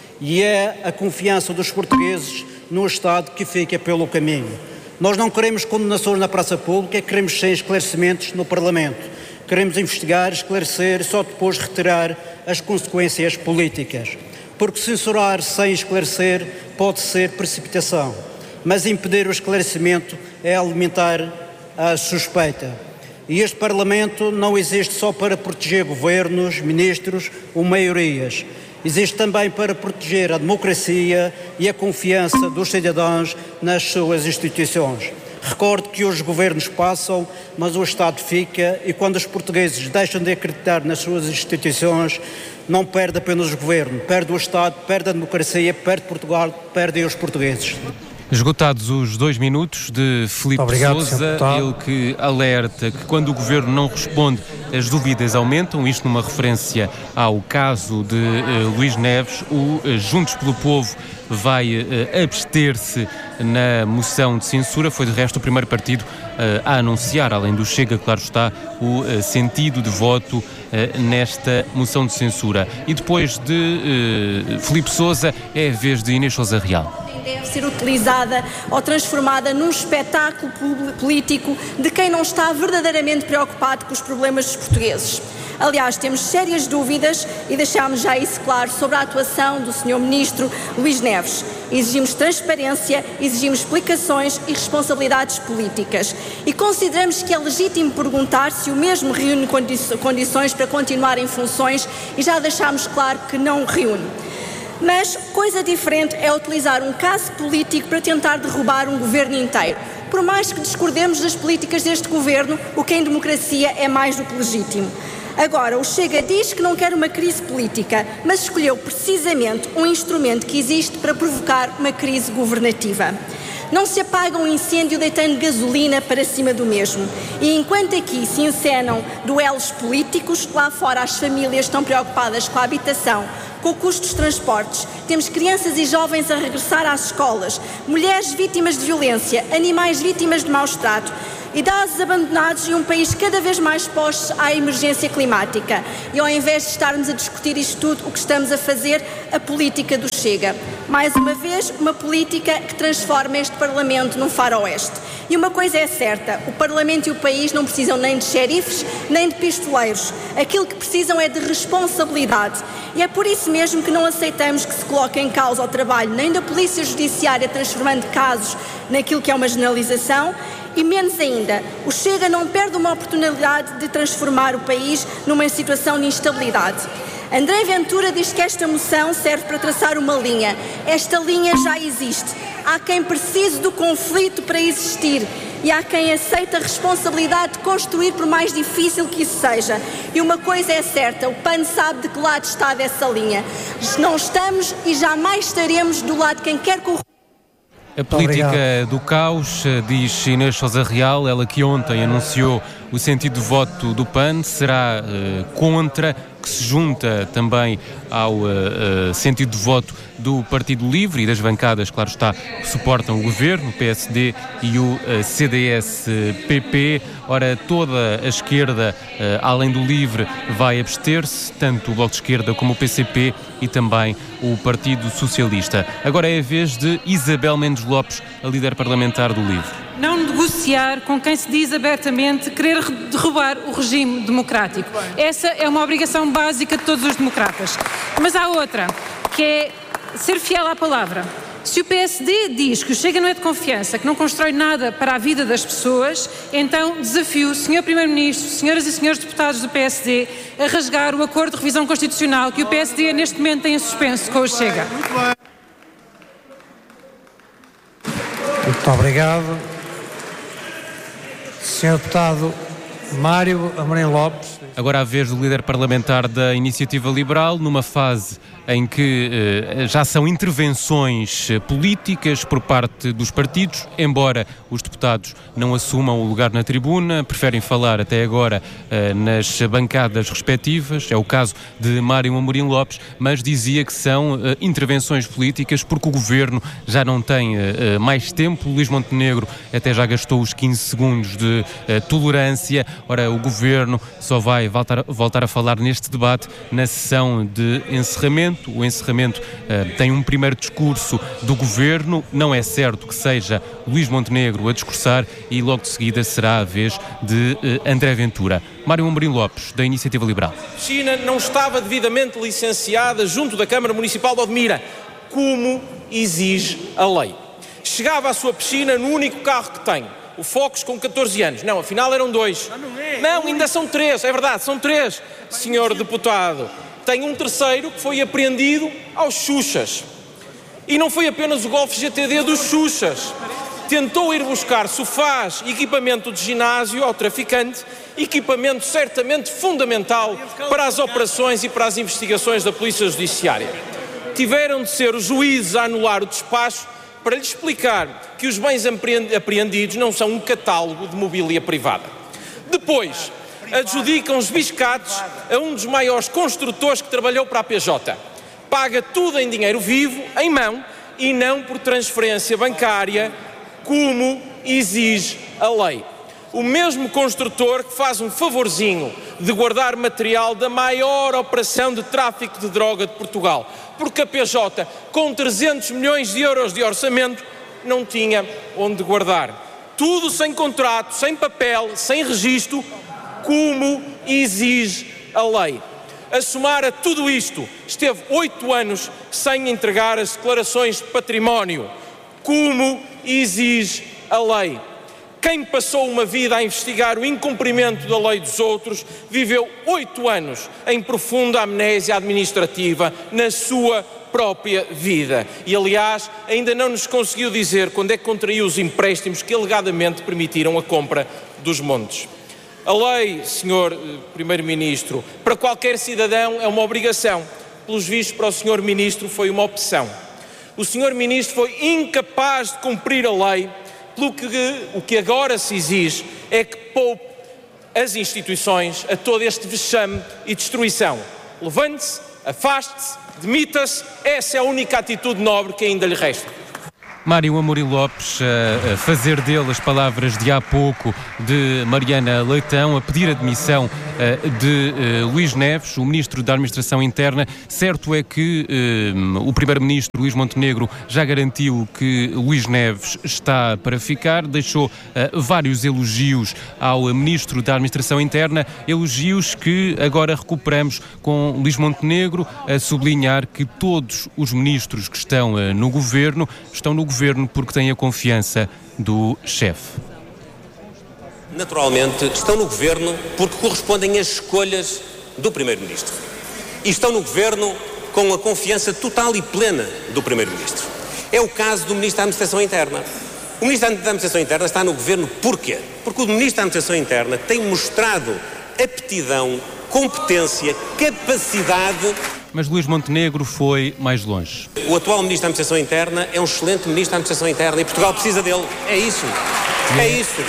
E é a confiança dos portugueses no Estado que fica pelo caminho. Nós não queremos condenações na praça pública, queremos sem esclarecimentos no Parlamento. Queremos investigar, esclarecer e só depois retirar as consequências políticas. Porque censurar sem esclarecer pode ser precipitação. Mas impedir o esclarecimento é alimentar a suspeita. E este Parlamento não existe só para proteger governos, ministros ou maiorias. Existe também para proteger a democracia e a confiança dos cidadãos nas suas instituições. Recordo que os governos passam, mas o Estado fica, e quando os portugueses deixam de acreditar nas suas instituições, não perde apenas o governo, perde o Estado, perde a democracia, perde Portugal, perdem os portugueses. Esgotados os dois minutos de Filipe Sousa, ele que alerta que quando o Governo não responde, as dúvidas aumentam, isto numa referência ao caso de uh, Luís Neves. O uh, Juntos pelo Povo vai uh, abster-se na moção de censura. Foi de resto o primeiro partido uh, a anunciar, além do Chega, claro está, o uh, sentido de voto uh, nesta moção de censura. E depois de uh, Filipe Sousa é a vez de Inês Sousa Real. Deve ser utilizada ou transformada num espetáculo político de quem não está verdadeiramente preocupado com os problemas dos portugueses. Aliás, temos sérias dúvidas e deixámos já isso claro sobre a atuação do senhor Ministro Luís Neves. Exigimos transparência, exigimos explicações e responsabilidades políticas. E consideramos que é legítimo perguntar se o mesmo reúne condições para continuar em funções e já deixámos claro que não reúne. Mas coisa diferente é utilizar um caso político para tentar derrubar um governo inteiro. Por mais que discordemos das políticas deste governo, o que em democracia é mais do que legítimo. Agora, o Chega diz que não quer uma crise política, mas escolheu precisamente um instrumento que existe para provocar uma crise governativa. Não se apaga um incêndio deitando gasolina para cima do mesmo. E enquanto aqui se encenam duelos políticos, lá fora as famílias estão preocupadas com a habitação, com o custo dos transportes. Temos crianças e jovens a regressar às escolas, mulheres vítimas de violência, animais vítimas de maus trato, idosos abandonados e um país cada vez mais exposto à emergência climática. E ao invés de estarmos a discutir isto tudo, o que estamos a fazer, a política do Chega. Mais uma vez, uma política que transforma este Parlamento num faroeste. E uma coisa é certa, o Parlamento e o país não precisam nem de xerifes, nem de pistoleiros. Aquilo que precisam é de responsabilidade. E é por isso mesmo que não aceitamos que se coloque em causa o trabalho nem da Polícia Judiciária, transformando casos naquilo que é uma generalização, e menos ainda, o Chega não perde uma oportunidade de transformar o país numa situação de instabilidade. André Ventura diz que esta moção serve para traçar uma linha. Esta linha já existe. Há quem precise do conflito para existir e há quem aceita a responsabilidade de construir, por mais difícil que isso seja. E uma coisa é certa, o P A N sabe de que lado está dessa linha. Não estamos e jamais estaremos do lado de quem quer corrupção. A política do caos, diz Inês Sousa Real, ela que ontem anunciou o sentido de voto do P A N, será uh, contra, que se junta também ao uh, uh, sentido de voto do Partido Livre e das bancadas, claro está, que suportam o governo, o P S D e o uh, C D S P P. Ora, toda a esquerda, uh, além do Livre, vai abster-se, tanto o Bloco de Esquerda como o P C P e também o Partido Socialista. Agora é a vez de Isabel Mendes Lopes, a líder parlamentar do Livre. Não negociar com quem se diz abertamente querer derrubar o regime democrático. Essa é uma obrigação básica de todos os democratas. Mas há outra, que é ser fiel à palavra. Se o P S D diz que o Chega não é de confiança, que não constrói nada para a vida das pessoas, então desafio o senhor Primeiro-Ministro, senhoras e senhores deputados do P S D, a rasgar o acordo de revisão constitucional que o P S D neste momento tem em suspenso com o Chega. Muito obrigado. senhor Deputado Mário Amorim Lopes. Agora a vez do líder parlamentar da Iniciativa Liberal, numa fase em que eh, já são intervenções políticas por parte dos partidos, embora os deputados não assumam o lugar na tribuna, preferem falar até agora eh, nas bancadas respectivas, é o caso de Mário Amorim Lopes, mas dizia que são eh, intervenções políticas porque o governo já não tem eh, mais tempo. Luís Montenegro até já gastou os quinze segundos de eh, tolerância. Ora, o governo só vai voltar, voltar a falar neste debate na sessão de encerramento. O encerramento uh, tem um primeiro discurso do governo, não é certo que seja Luís Montenegro a discursar e logo de seguida será a vez de uh, André Ventura. Mário Amorim Lopes, da Iniciativa Liberal. China não estava devidamente licenciada junto da Câmara Municipal de Odmira, como exige a lei. Chegava à sua piscina no único carro que tem, o Focus, com catorze anos. Não, afinal eram dois. Não, ainda são três, é verdade, são três, senhor deputado. Tem um terceiro que foi apreendido aos Xuxas. E não foi apenas o Golf G T D dos Xuxas. Tentou ir buscar sofás e equipamento de ginásio ao traficante, equipamento certamente fundamental para as operações e para as investigações da Polícia Judiciária. Tiveram de ser os juízes a anular o despacho para lhe explicar que os bens apreendidos não são um catálogo de mobília privada. Depois, adjudicam os biscates a um dos maiores construtores que trabalhou para a P J. Paga tudo em dinheiro vivo, em mão, e não por transferência bancária, como exige a lei. O mesmo construtor que faz um favorzinho de guardar material da maior operação de tráfico de droga de Portugal, porque a P J, com trezentos milhões de euros de orçamento, não tinha onde guardar. Tudo sem contrato, sem papel, sem registro, como exige a lei. A somar a tudo isto, esteve oito anos sem entregar as declarações de património, como exige a lei. Quem passou uma vida a investigar o incumprimento da lei dos outros, viveu oito anos em profunda amnésia administrativa na sua própria vida. E, aliás, ainda não nos conseguiu dizer quando é que contraiu os empréstimos que alegadamente permitiram a compra dos montes. A lei, senhor Primeiro-Ministro, para qualquer cidadão é uma obrigação. Pelos vistos, para o senhor Ministro foi uma opção. O senhor Ministro foi incapaz de cumprir a lei, pelo que o que agora se exige é que poupe as instituições a todo este vexame e destruição. Levante-se, afaste-se, demita-se, essa é a única atitude nobre que ainda lhe resta. Mário Amorim Lopes a fazer dele as palavras de há pouco de Mariana Leitão, a pedir a demissão de Luís Neves, o Ministro da Administração Interna. Certo é que um, o Primeiro-Ministro Luís Montenegro já garantiu que Luís Neves está para ficar, deixou uh, vários elogios ao Ministro da Administração Interna, elogios que agora recuperamos com Luís Montenegro, a sublinhar que todos os ministros que estão uh, no Governo estão no Governo porque têm a confiança do chefe. Naturalmente, estão no Governo porque correspondem às escolhas do Primeiro-Ministro. E estão no Governo com a confiança total e plena do Primeiro-Ministro. É o caso do Ministro da Administração Interna. O Ministro da Administração Interna está no Governo porquê? Porque o Ministro da Administração Interna tem mostrado aptidão, competência, capacidade. Mas Luís Montenegro foi mais longe. O atual Ministro da Administração Interna é um excelente Ministro da Administração Interna e Portugal precisa dele. É isso. É isso.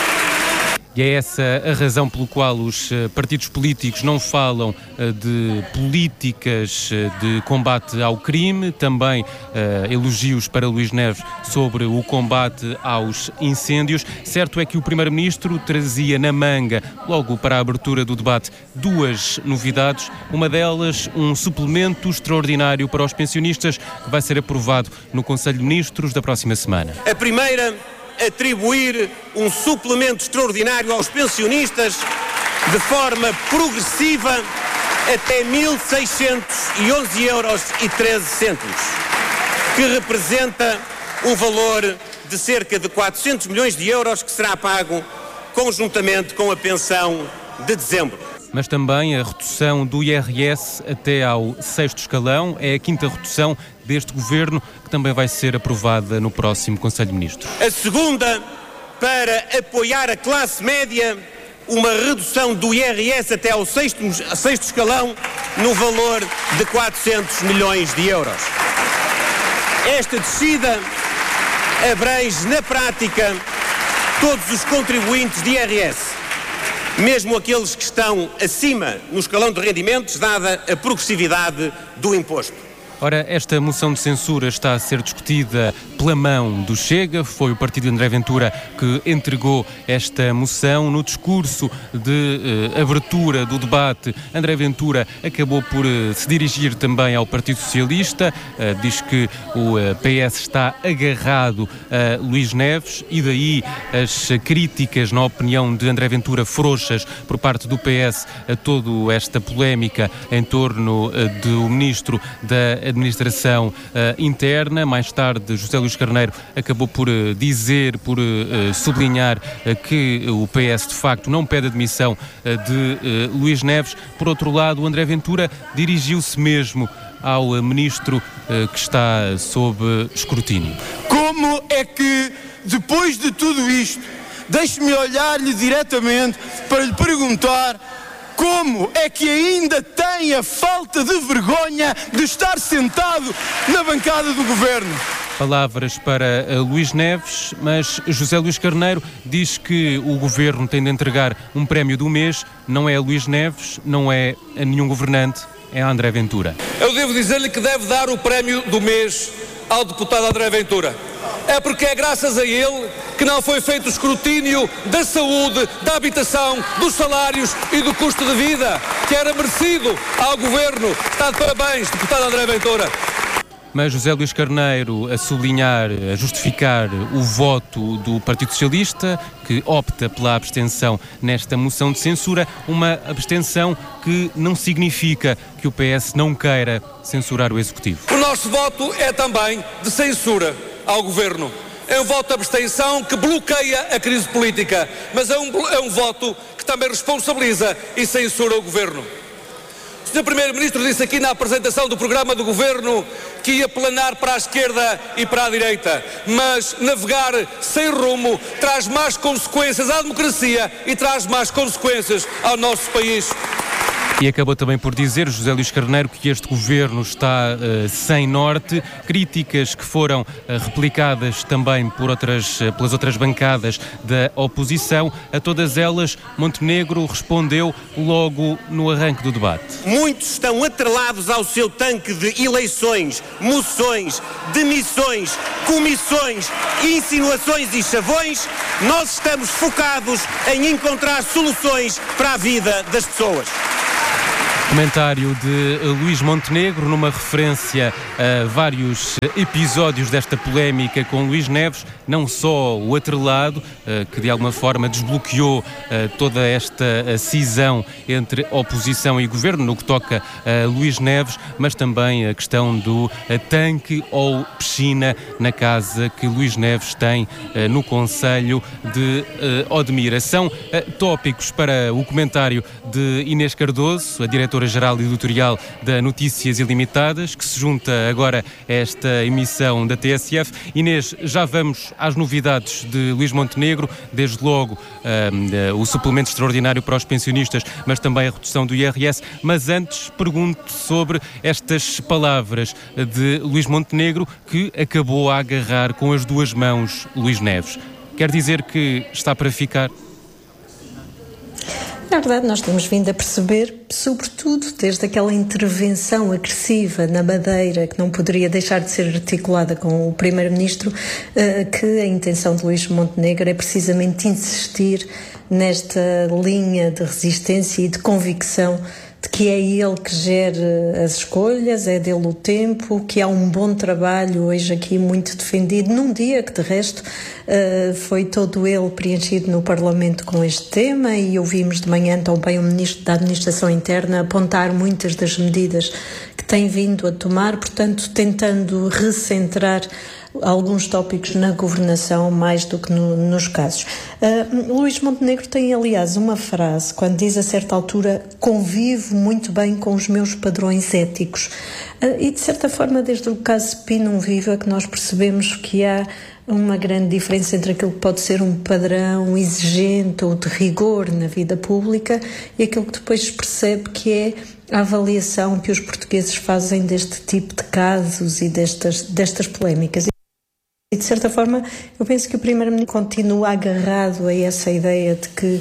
E é essa a razão pelo qual os partidos políticos não falam de políticas de combate ao crime, também uh, elogios para Luís Neves sobre o combate aos incêndios. Certo é que o Primeiro-Ministro trazia na manga, logo para a abertura do debate, duas novidades. Uma delas, um suplemento extraordinário para os pensionistas, que vai ser aprovado no Conselho de Ministros da próxima semana. A primeira, atribuir um suplemento extraordinário aos pensionistas de forma progressiva até mil seiscentos e onze euros e treze cêntimos, que representa um valor de cerca de quatrocentos milhões de euros que será pago conjuntamente com a pensão de dezembro. Mas também a redução do I R S até ao sexto escalão, é a quinta redução deste governo, que também vai ser aprovada no próximo Conselho de Ministros. A segunda, para apoiar a classe média, uma redução do I R S até ao sexto, sexto escalão no valor de quatrocentos milhões de euros. Esta descida abrange na prática todos os contribuintes de I R S, mesmo aqueles que estão acima no escalão de rendimentos, dada a progressividade do imposto. Ora, esta moção de censura está a ser discutida pela mão do Chega. Foi o partido de André Ventura que entregou esta moção. No discurso de eh, abertura do debate, André Ventura acabou por eh, se dirigir também ao Partido Socialista. Eh, diz que o eh, P S está agarrado a Luís Neves e daí as críticas, na opinião de André Ventura, frouxas por parte do P S a toda esta polémica em torno eh, do Ministro da Administração uh, Interna. Mais tarde, José Luís Carneiro acabou por uh, dizer, por uh, sublinhar uh, que o P S de facto não pede a demissão uh, de uh, Luís Neves. Por outro lado, o André Ventura dirigiu-se mesmo ao uh, Ministro uh, que está sob uh, escrutínio. Como é que, depois de tudo isto, deixe-me olhar-lhe diretamente para lhe perguntar: como é que ainda tem a falta de vergonha de estar sentado na bancada do Governo? Palavras para uh, Luís Neves, mas José Luís Carneiro diz que o Governo tem de entregar um prémio do mês, não é a Luís Neves, não é a nenhum governante, é a André Ventura. Eu devo dizer-lhe que deve dar o prémio do mês ao deputado André Ventura. É porque é graças a ele que não foi feito o escrutínio da saúde, da habitação, dos salários e do custo de vida, que era merecido ao Governo. Está de parabéns, deputado André Ventura. Mas José Luís Carneiro a sublinhar, a justificar o voto do Partido Socialista, que opta pela abstenção nesta moção de censura, uma abstenção que não significa que o P S não queira censurar o Executivo. O nosso voto é também de censura ao Governo. É um voto de abstenção que bloqueia a crise política, mas é um, é um voto que também responsabiliza e censura o Governo. O senhor Primeiro-Ministro disse aqui na apresentação do programa do Governo que ia planar para a esquerda e para a direita, mas navegar sem rumo traz más consequências à democracia e traz más consequências ao nosso país. E acabou também por dizer, José Luís Carneiro, que este governo está uh, sem norte, críticas que foram uh, replicadas também por outras, uh, pelas outras bancadas da oposição. A todas elas, Montenegro respondeu logo no arranque do debate. Muitos estão atrelados ao seu tanque de eleições, moções, demissões, comissões, insinuações e chavões. Nós estamos focados em encontrar soluções para a vida das pessoas. Comentário de Luís Montenegro, numa referência a vários episódios desta polémica com Luís Neves, não só o atrelado, que de alguma forma desbloqueou toda esta cisão entre oposição e governo, no que toca a Luís Neves, mas também a questão do tanque ou piscina na casa que Luís Neves tem no concelho de Odmira. São tópicos para o comentário de Inês Cardoso, a diretora-geral editorial da Notícias Ilimitadas, que se junta agora a esta emissão da T S F. Inês, já vamos às novidades de Luís Montenegro, desde logo um, uh, o suplemento extraordinário para os pensionistas, mas também a redução do I R S. Mas antes pergunto sobre estas palavras de Luís Montenegro, que acabou a agarrar com as duas mãos Luís Neves. Quer dizer que está para ficar? Na verdade, nós temos vindo a perceber, sobretudo desde aquela intervenção agressiva na Madeira, que não poderia deixar de ser articulada com o Primeiro-Ministro, que a intenção de Luís Montenegro é precisamente insistir nesta linha de resistência e de convicção de que é ele que gera as escolhas, é dele o tempo, que há um bom trabalho hoje aqui muito defendido, num dia que de resto uh, foi todo ele preenchido no Parlamento com este tema, e ouvimos de manhã também o Ministro da Administração Interna apontar muitas das medidas que tem vindo a tomar, portanto tentando recentrar alguns tópicos na governação mais do que no, nos casos. Uh, Luís Montenegro tem, aliás, uma frase, quando diz a certa altura: convivo muito bem com os meus padrões éticos. Uh, e, de certa forma, desde o caso Pinum Viva, que nós percebemos que há uma grande diferença entre aquilo que pode ser um padrão exigente ou de rigor na vida pública e aquilo que depois se percebe que é a avaliação que os portugueses fazem deste tipo de casos e destas, destas polémicas. E, de certa forma, eu penso que o Primeiro-Ministro continua agarrado a essa ideia de que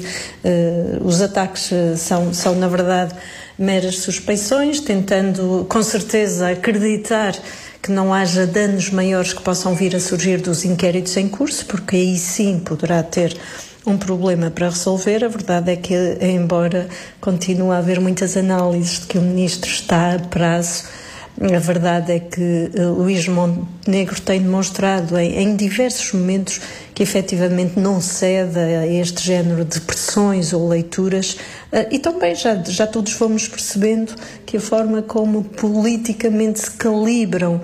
uh, os ataques são, são, na verdade, meras suspeições, tentando, com certeza, acreditar que não haja danos maiores que possam vir a surgir dos inquéritos em curso, porque aí sim poderá ter um problema para resolver. A verdade é que, embora continue a haver muitas análises de que o Ministro está a prazo, a verdade é que uh, Luís Montenegro tem demonstrado em, em diversos momentos que efetivamente não cede a este género de pressões ou leituras, uh, e também já, já todos fomos percebendo que a forma como politicamente se calibram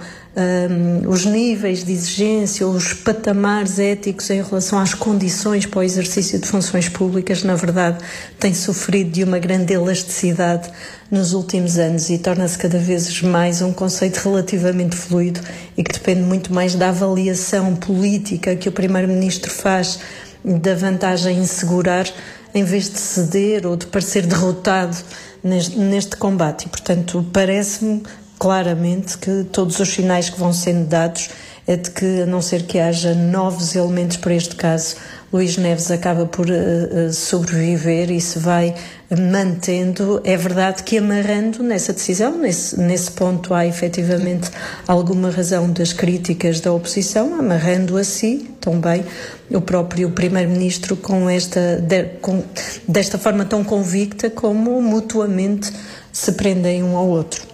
Um, os níveis de exigência, os patamares éticos em relação às condições para o exercício de funções públicas, na verdade, tem sofrido de uma grande elasticidade nos últimos anos e torna-se cada vez mais um conceito relativamente fluido e que depende muito mais da avaliação política que o Primeiro-Ministro faz da vantagem em segurar, em vez de ceder ou de parecer derrotado neste, neste combate. E, portanto, parece-me claramente que todos os sinais que vão sendo dados é de que, a não ser que haja novos elementos para este caso, Luís Neves acaba por uh, uh, sobreviver e se vai mantendo. É verdade que amarrando nessa decisão, nesse, nesse ponto há efetivamente alguma razão das críticas da oposição, amarrando a si também o próprio Primeiro-Ministro com esta, de, com, desta forma tão convicta como mutuamente se prendem um ao outro.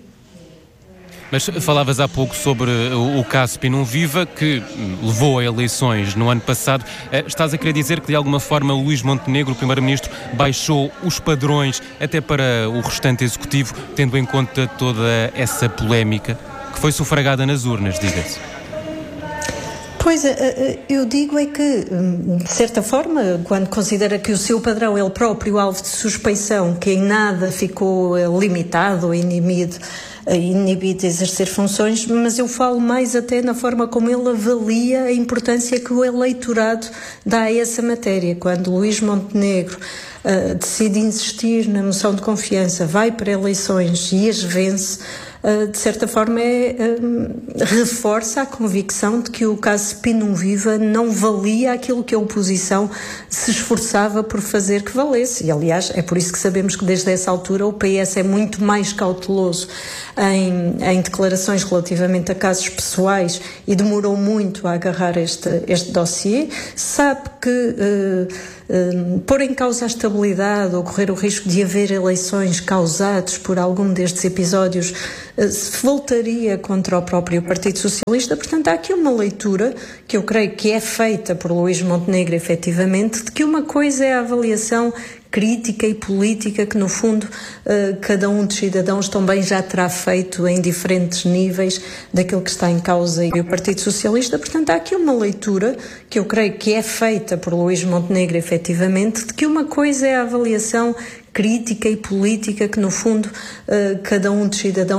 Mas falavas há pouco sobre o, o caso Pinum Viva, que levou a eleições no ano passado. Estás a querer dizer que, de alguma forma, o Luís Montenegro, o Primeiro-Ministro, baixou os padrões até para o restante Executivo, tendo em conta toda essa polémica que foi sufragada nas urnas, diga-se? Pois, eu digo é que, de certa forma, quando considera que o seu padrão é o próprio alvo de suspeição, que em nada ficou limitado ou inibido, inibido de exercer funções, mas eu falo mais até na forma como ele avalia a importância que o eleitorado dá a essa matéria. Quando Luís Montenegro uh, decide insistir na moção de confiança, vai para eleições e as vence, Uh, de certa forma é, uh, reforça a convicção de que o caso Pinum Viva não valia aquilo que a oposição se esforçava por fazer que valesse. E, aliás, é por isso que sabemos que desde essa altura o P S é muito mais cauteloso em, em declarações relativamente a casos pessoais e demorou muito a agarrar este, este dossiê. Sabe que uh, Uh, pôr em causa a estabilidade ou correr o risco de haver eleições causados por algum destes episódios uh, se voltaria contra o próprio Partido Socialista. Portanto, há aqui uma leitura que eu creio que é feita por Luís Montenegro, efetivamente, de que uma coisa é a avaliação crítica e política que, no fundo, uh, cada um dos cidadãos também já terá feito em diferentes níveis daquilo que está em causa e o Partido Socialista. Portanto, há aqui uma leitura que eu creio que é feita por Luís Montenegro, efetivamente, de que uma coisa é a avaliação crítica e política que, no fundo, uh, cada um dos cidadãos